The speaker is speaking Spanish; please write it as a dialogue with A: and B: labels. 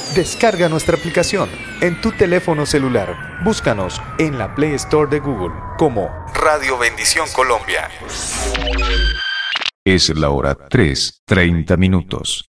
A: Descarga nuestra aplicación en tu teléfono celular. Búscanos en la Play Store de Google como Radio Bendición Colombia.
B: Es la hora 3:30.